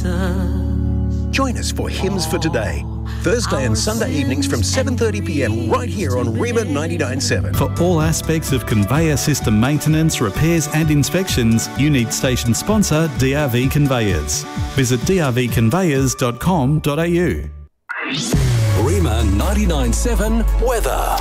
Join us for Hymns for Today, Thursday and Sunday evenings from 7:30pm right here on Rima 99.7. For all aspects of conveyor system maintenance, repairs and inspections, you need station sponsor DRV Conveyors. Visit drvconveyors.com.au. Rima 99.7 weather.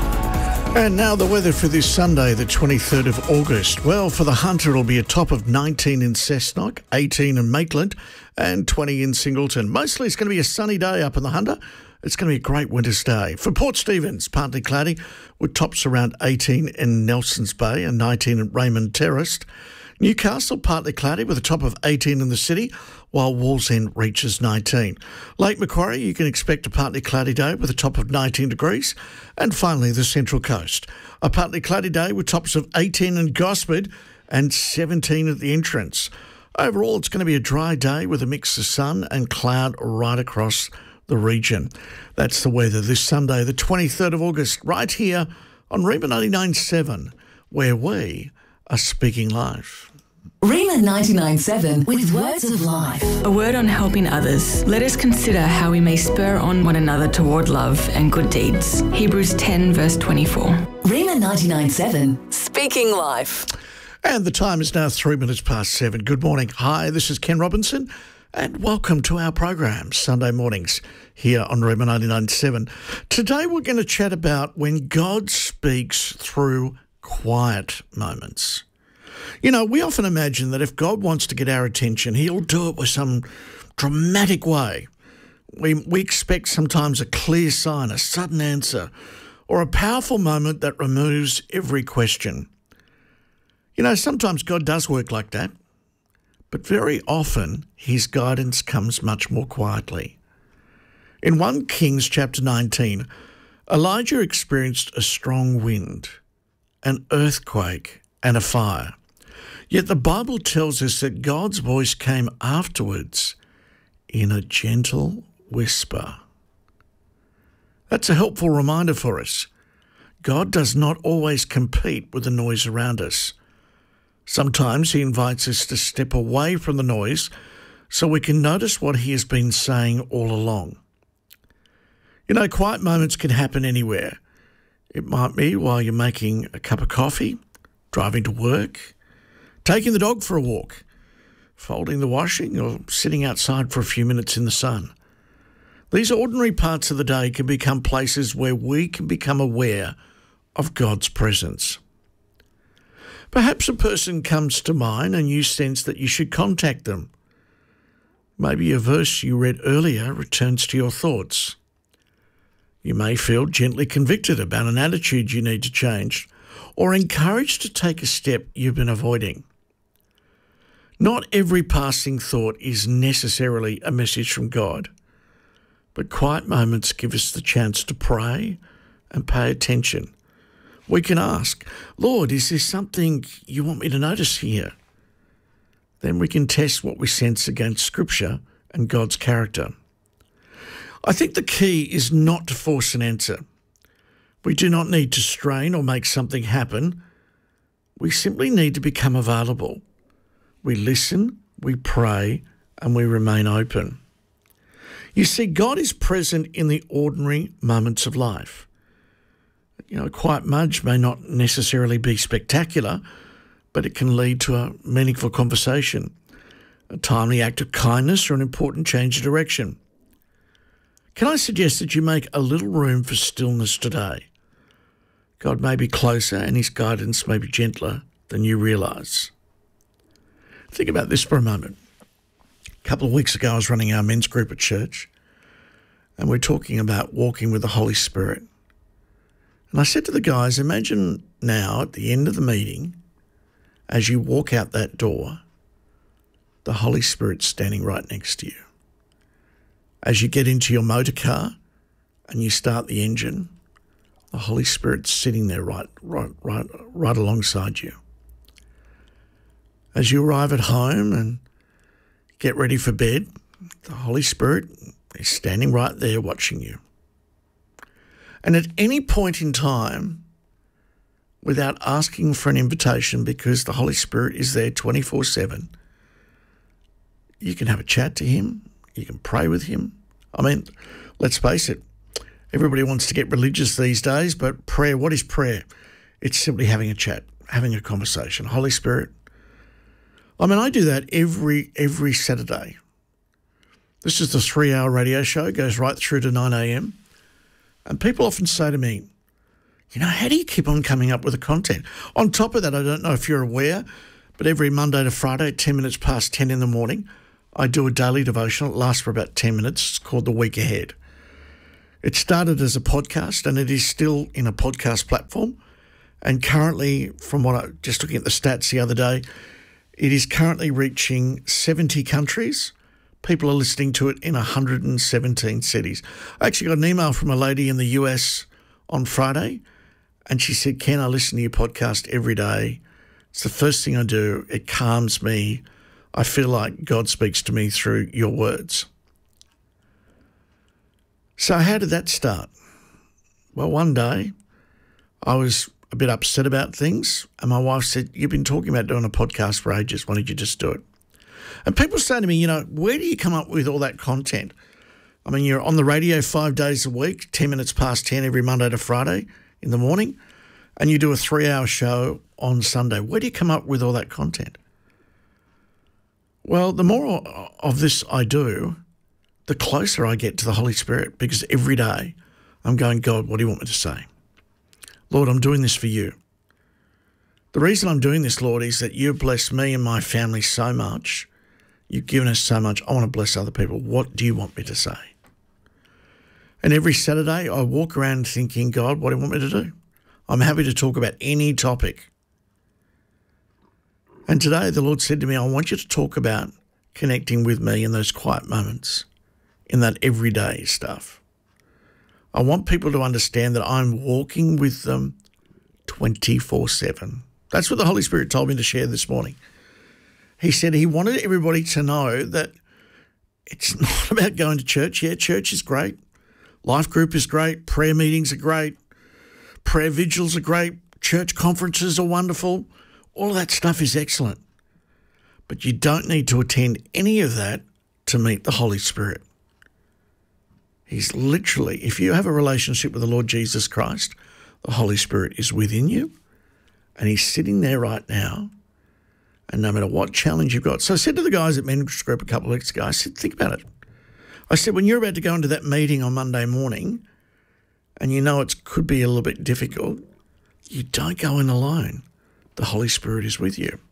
And now the weather for this Sunday, the 23rd of August. Well, for the Hunter, it'll be a top of 19 in Cessnock, 18 in Maitland and 20 in Singleton. Mostly it's going to be a sunny day up in the Hunter. It's going to be a great winter's day. For Port Stephens, partly cloudy with tops around 18 in Nelsons Bay and 19 in Raymond Terrace. Newcastle, partly cloudy with a top of 18 in the city, while Wallsend reaches 19. Lake Macquarie, you can expect a partly cloudy day with a top of 19 degrees. And finally, the Central Coast. A partly cloudy day with tops of 18 in Gosford and 17 at the entrance. Overall, it's going to be a dry day with a mix of sun and cloud right across the region. That's the weather this Sunday, the 23rd of August, right here on Rima 99.7, where we are speaking life. Rima 99.7 with words of life. A word on helping others. Let us consider how we may spur on one another toward love and good deeds. Hebrews 10 verse 24. Rima 99.7 speaking life. And the time is now 3 minutes past 7. Good morning. Hi, this is Ken Robinson and welcome to our program, Sunday mornings here on Rima 99.7. Today we're going to chat about when God speaks through quiet moments. You know, we often imagine that if God wants to get our attention, he'll do it with some dramatic way. We expect sometimes a clear sign, a sudden answer, or a powerful moment that removes every question. You know, sometimes God does work like that, but very often his guidance comes much more quietly. In 1 Kings chapter 19, Elijah experienced a strong wind, an earthquake, and a fire. Yet the Bible tells us that God's voice came afterwards in a gentle whisper. That's a helpful reminder for us. God does not always compete with the noise around us. Sometimes he invites us to step away from the noise so we can notice what he has been saying all along. You know, quiet moments can happen anywhere. It might be while you're making a cup of coffee, driving to work, taking the dog for a walk, folding the washing, or sitting outside for a few minutes in the sun. These ordinary parts of the day can become places where we can become aware of God's presence. Perhaps a person comes to mind and you sense that you should contact them. Maybe a verse you read earlier returns to your thoughts. You may feel gently convicted about an attitude you need to change, or encouraged to take a step you've been avoiding. Not every passing thought is necessarily a message from God, but quiet moments give us the chance to pray and pay attention. We can ask, Lord, is there something you want me to notice here? Then we can test what we sense against Scripture and God's character. I think the key is not to force an answer. We do not need to strain or make something happen. We simply need to become available. We listen, we pray, and we remain open. You see, God is present in the ordinary moments of life. You know, a quiet mudge may not necessarily be spectacular, but it can lead to a meaningful conversation, a timely act of kindness, or an important change of direction. Can I suggest that you make a little room for stillness today? God may be closer and his guidance may be gentler than you realise. Think about this for a moment. A couple of weeks ago, I was running our men's group at church, and we're talking about walking with the Holy Spirit. And I said to the guys, imagine now at the end of the meeting, as you walk out that door, the Holy Spirit's standing right next to you. As you get into your motor car and you start the engine, the Holy Spirit's sitting there right alongside you. As you arrive at home and get ready for bed, the Holy Spirit is standing right there watching you. And at any point in time, without asking for an invitation, because the Holy Spirit is there 24/7, you can have a chat to him. You can pray with him. I mean, let's face it, everybody wants to get religious these days, but prayer, what is prayer? It's simply having a chat, having a conversation. Holy Spirit. I mean, I do that every Saturday. This is the 3-hour radio show, goes right through to 9 a.m. And people often say to me, you know, how do you keep on coming up with the content? On top of that, I don't know if you're aware, but every Monday to Friday at 10 minutes past 10 in the morning, I do a daily devotional. It lasts for about 10 minutes. It's called The Week Ahead. It started as a podcast and it is still in a podcast platform. And currently, from what I just looking at the stats the other day, it is currently reaching 70 countries. People are listening to it in 117 cities. I actually got an email from a lady in the US on Friday, and she said, Ken, I listen to your podcast every day. It's the first thing I do. It calms me. I feel like God speaks to me through your words. So how did that start? Well, one day I was a bit upset about things, and my wife said, you've been talking about doing a podcast for ages. Why don't you just do it? And people say to me, you know, where do you come up with all that content? I mean, you're on the radio 5 days a week, 10 minutes past 10 every Monday to Friday in the morning, and you do a 3-hour show on Sunday. Where do you come up with all that content? Well, the more of this I do, the closer I get to the Holy Spirit, because every day I'm going, God, what do you want me to say? Lord, I'm doing this for you. The reason I'm doing this, Lord, is that you've blessed me and my family so much. You've given us so much. I want to bless other people. What do you want me to say? And every Saturday I walk around thinking, God, what do you want me to do? I'm happy to talk about any topic. And today the Lord said to me, I want you to talk about connecting with me in those quiet moments, in that everyday stuff. I want people to understand that I'm walking with them 24/7. That's what the Holy Spirit told me to share this morning. He said he wanted everybody to know that it's not about going to church. Yeah, church is great. Life group is great. Prayer meetings are great. Prayer vigils are great. Church conferences are wonderful. All of that stuff is excellent. But you don't need to attend any of that to meet the Holy Spirit. He's literally, if you have a relationship with the Lord Jesus Christ, the Holy Spirit is within you and he's sitting there right now. And no matter what challenge you've got. So I said to the guys at Men's Group a couple of weeks ago, I said, think about it. I said, when you're about to go into that meeting on Monday morning and you know it could be a little bit difficult, you don't go in alone. The Holy Spirit is with you.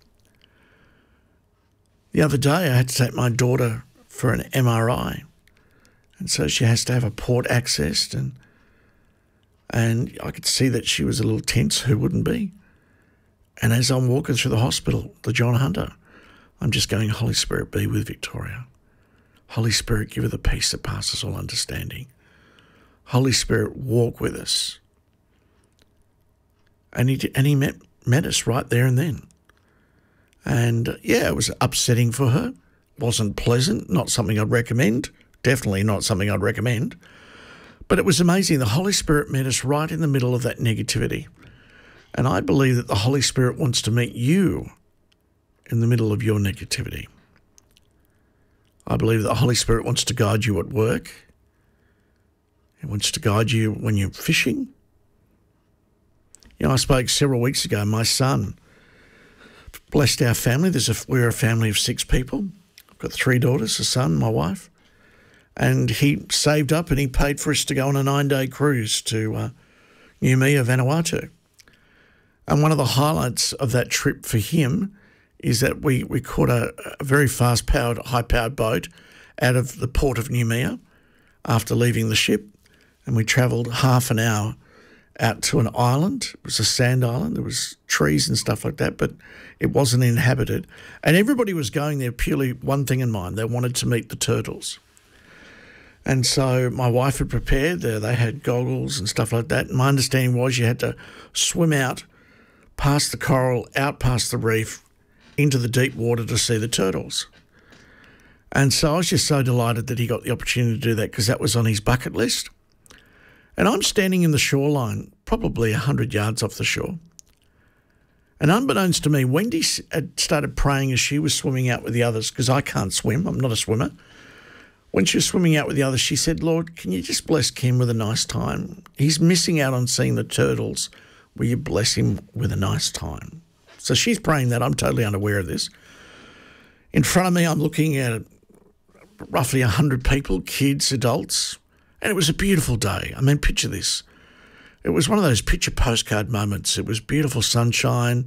The other day I had to take my daughter for an MRI. And so she has to have a port accessed and I could see that she was a little tense. Who wouldn't be? And as I'm walking through the hospital, the John Hunter, I'm just going, Holy Spirit, be with Victoria. Holy Spirit, give her the peace that passes all understanding. Holy Spirit, walk with us. And he met us right there and then. And yeah, it was upsetting for her. Wasn't pleasant, not something I'd recommend. Definitely not something I'd recommend. But it was amazing. The Holy Spirit met us right in the middle of that negativity. And I believe that the Holy Spirit wants to meet you in the middle of your negativity. I believe that the Holy Spirit wants to guide you at work. He wants to guide you when you're fishing. You know, I spoke several weeks ago. My son blessed our family. We're a family of 6 people. I've got 3 daughters, a son, my wife. And he saved up and he paid for us to go on a 9-day cruise to Noumea, Vanuatu. And one of the highlights of that trip for him is that we caught a very fast-powered, high-powered boat out of the port of Noumea after leaving the ship, and we travelled half an hour out to an island. It was a sand island. There was trees and stuff like that, but it wasn't inhabited. And everybody was going there purely one thing in mind. They wanted to meet the turtles. And so my wife had prepared. They had goggles and stuff like that. And my understanding was you had to swim out past the coral, out past the reef, into the deep water to see the turtles. And so I was just so delighted that he got the opportunity to do that because that was on his bucket list. And I'm standing in the shoreline, probably 100 yards off the shore. And unbeknownst to me, Wendy had started praying as she was swimming out with the others, because I can't swim. I'm not a swimmer. When she was swimming out with the others, she said, Lord, can you just bless Ken with a nice time? He's missing out on seeing the turtles. Will you bless him with a nice time? So she's praying that. I'm totally unaware of this. In front of me, I'm looking at roughly 100 people, kids, adults, and it was a beautiful day. I mean, picture this. It was one of those picture postcard moments. It was beautiful sunshine.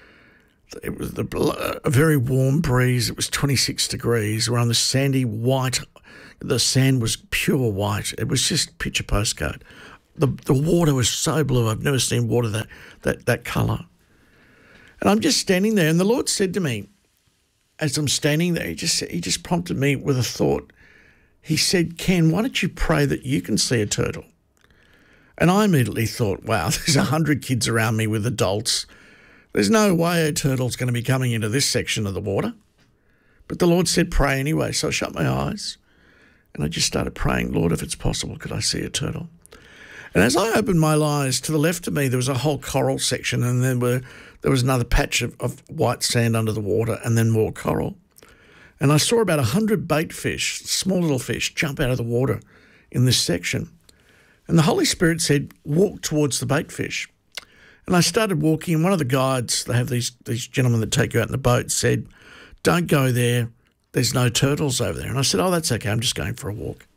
It was a very warm breeze. It was 26 degrees. We're on the sandy white. The sand was pure white. It was just picture postcard. The water was so blue. I've never seen water that colour. And I'm just standing there, and the Lord said to me, as I'm standing there, he just prompted me with a thought. He said, Ken, why don't you pray that you can see a turtle? And I immediately thought, wow, there's 100 kids around me with adults. There's no way a turtle's going to be coming into this section of the water. But the Lord said, pray anyway. So I shut my eyes and I just started praying, Lord, if it's possible, could I see a turtle? And as I opened my eyes, to the left of me, there was a whole coral section, and there was another patch of white sand under the water, and then more coral. And I saw about 100 bait fish, small little fish, jump out of the water in this section. And the Holy Spirit said, walk towards the bait fish. And I started walking, and one of the guides, they have these gentlemen that take you out in the boat, said, don't go there, there's no turtles over there. And I said, oh, that's okay, I'm just going for a walk.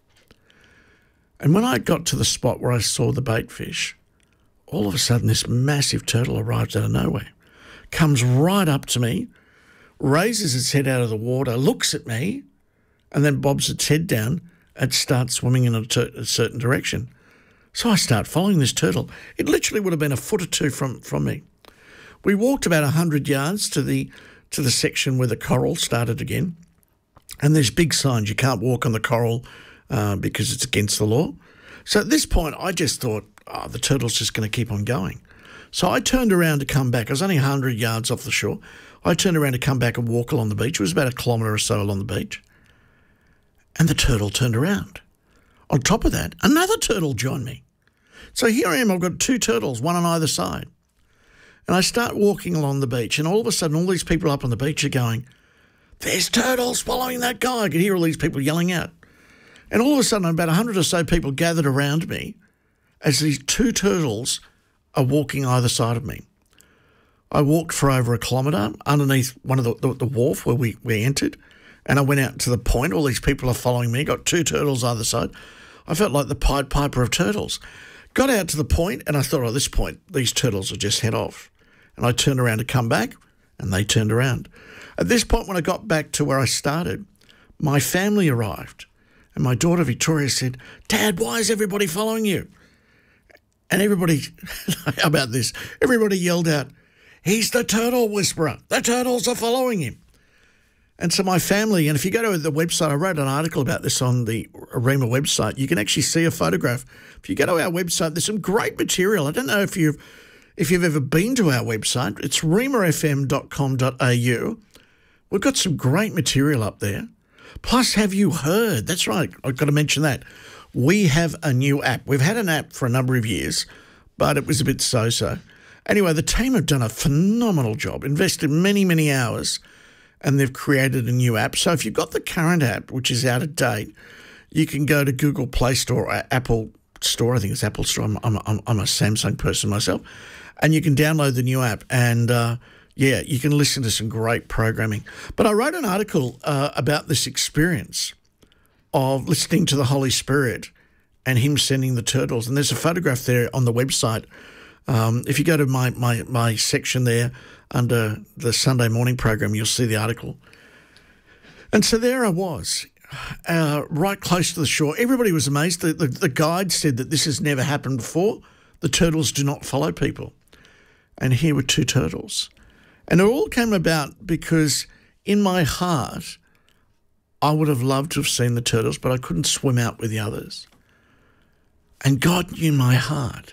And when I got to the spot where I saw the bait fish, all of a sudden this massive turtle arrives out of nowhere, comes right up to me, raises its head out of the water, looks at me, and then bobs its head down and starts swimming in a certain direction. So I start following this turtle. It literally would have been a foot or two from me. We walked about 100 yards to the section where the coral started again, and there's big signs you can't walk on the coral because it's against the law. So at this point, I just thought, oh, the turtle's just going to keep on going. So I turned around to come back. I was only 100 yards off the shore. I turned around to come back and walk along the beach. It was about 1 kilometre or so along the beach. And the turtle turned around. On top of that, another turtle joined me. So here I am, I've got 2 turtles, one on either side. And I start walking along the beach, and all of a sudden all these people up on the beach are going, there's turtles following that guy. I could hear all these people yelling out. And all of a sudden about 100 or so people gathered around me as these 2 turtles are walking either side of me. I walked for over 1 kilometre underneath one of the wharf where we entered, and I went out to the point. All these people are following me, got 2 turtles either side. I felt like the Pied Piper of turtles. Got out to the point, and I thought, at this point, these turtles will just head off. And I turned around to come back, and they turned around. At this point, when I got back to where I started, my family arrived, and my daughter Victoria said, Dad, why is everybody following you? And everybody, how about this? Everybody yelled out, he's the turtle whisperer. The turtles are following him. And so my family, and if you go to the website, I wrote an article about this on the Arima website. You can actually see a photograph. If you go to our website, there's some great material. I don't know if you've ever been to our website. It's rimafm.com.au. We've got some great material up there. Plus, have you heard? That's right, I've got to mention that. We have a new app. We've had an app for a number of years, but it was a bit so-so. Anyway, the team have done a phenomenal job, invested many, many hours, and they've created a new app. So if you've got the current app, which is out of date, you can go to Google Play Store or Apple Store. I think it's Apple Store. I'm a Samsung person myself. And you can download the new app and, you can listen to some great programming. But I wrote an article about this experience of listening to the Holy Spirit and him sending the turtles. And there's a photograph there on the website. If you go to my section there under the Sunday morning program, you'll see the article. And so there I was, right close to the shore. Everybody was amazed. The guide said that this has never happened before. The turtles do not follow people. And here were 2 turtles. And it all came about because in my heart, I would have loved to have seen the turtles, but I couldn't swim out with the others. And God knew my heart.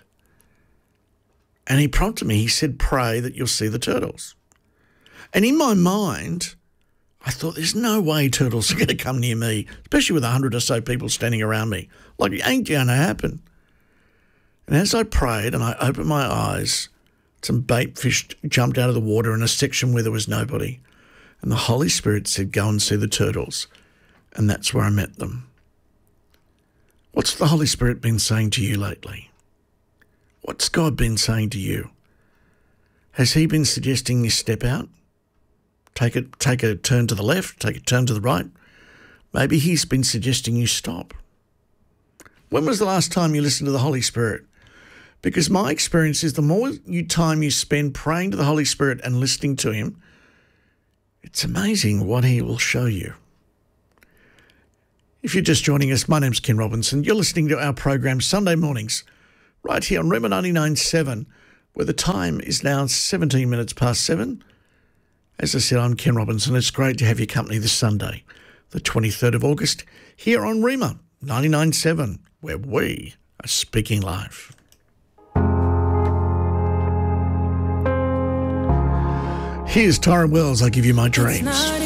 And he prompted me. He said, pray that you'll see the turtles. And in my mind, I thought, there's no way turtles are going to come near me, especially with 100 or so people standing around me. Like, it ain't going to happen. And as I prayed and I opened my eyes, Some bait fish jumped out of the water in a section where there was nobody. And the Holy Spirit said, go and see the turtles. And that's where I met them. What's the Holy Spirit been saying to you lately? What's God been saying to you? Has he been suggesting you step out? Take a turn to the left, take a turn to the right? Maybe he's been suggesting you stop. When was the last time you listened to the Holy Spirit? Because my experience is the more time you spend praying to the Holy Spirit and listening to him, it's amazing what he will show you. If you're just joining us, my name's Ken Robinson. You're listening to our program Sunday mornings right here on Rema 99.7, where the time is now 17 minutes past 7. As I said, I'm Ken Robinson. It's great to have your company this Sunday, the 23rd of August, here on Rema 99.7, where we are speaking live. Here's Tyrone Wells, I Give You My Dreams.